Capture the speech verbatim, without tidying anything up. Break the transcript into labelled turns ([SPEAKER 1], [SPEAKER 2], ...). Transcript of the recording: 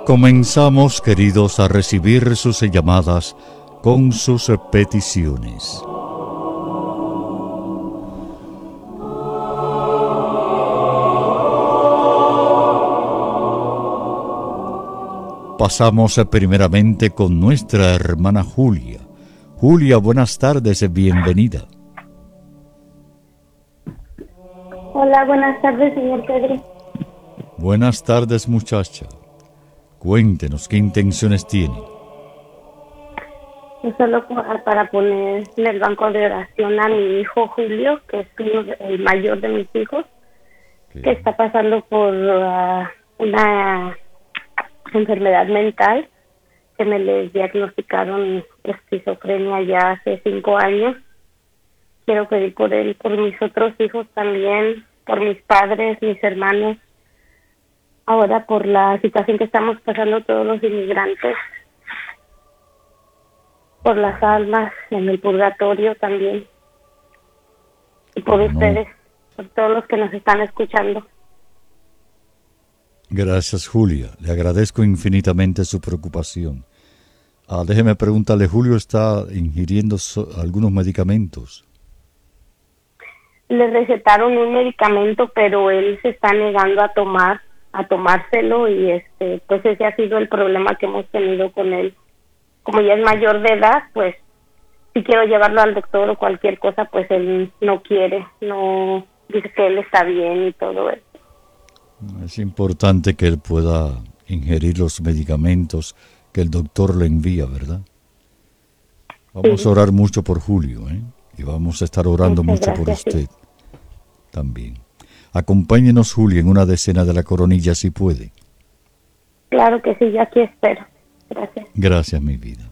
[SPEAKER 1] Comenzamos, queridos, a recibir sus llamadas con sus peticiones. Pasamos primeramente con nuestra hermana Julia. Julia, buenas tardes, bienvenida.
[SPEAKER 2] Hola, buenas tardes, señor Pedro.
[SPEAKER 1] Buenas tardes, muchacha. Cuéntenos, ¿qué intenciones tiene?
[SPEAKER 2] Yo solo para poner en el banco de oración a mi hijo Julio, que es uno de- el mayor de mis hijos,
[SPEAKER 1] ¿Qué?
[SPEAKER 2] que está pasando por uh, una enfermedad mental, que me le diagnosticaron esquizofrenia ya hace cinco años. Quiero pedir por él, por mis otros hijos también, por mis padres, mis hermanos, ahora por la situación que estamos pasando todos los inmigrantes, por las almas en el purgatorio también, y por
[SPEAKER 1] No.
[SPEAKER 2] ustedes, por todos los que nos están escuchando.
[SPEAKER 1] Gracias, Julia. Le agradezco infinitamente su preocupación. Ah, déjeme preguntarle, ¿Julio está ingiriendo so- algunos medicamentos?
[SPEAKER 2] Le recetaron un medicamento, pero él se está negando a tomar, a tomárselo, y este, pues ese ha sido el problema que hemos tenido con él. Como ya es mayor de edad, pues si quiero llevarlo al doctor o cualquier cosa, pues él no quiere, no dice que él está bien y todo eso.
[SPEAKER 1] Es importante que él pueda ingerir los medicamentos que el doctor le envía, ¿verdad? Vamos
[SPEAKER 2] Sí.
[SPEAKER 1] a orar mucho por Julio, ¿eh? Y vamos a estar orando
[SPEAKER 2] Muchas
[SPEAKER 1] mucho por
[SPEAKER 2] gracias,
[SPEAKER 1] usted también. Acompáñenos, Julio, en una decena de la coronilla si puede.
[SPEAKER 2] Claro que sí, yo aquí espero. Gracias.
[SPEAKER 1] Gracias, mi vida.